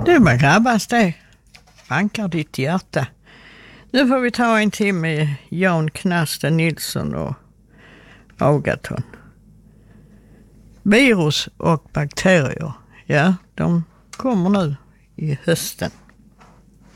Du med grabbas det. Bankar ditt hjärta. Nu får vi ta en timme med Jan Knasten Nilsson och Agaton. Virus och bakterier, ja, de kommer nu i hösten.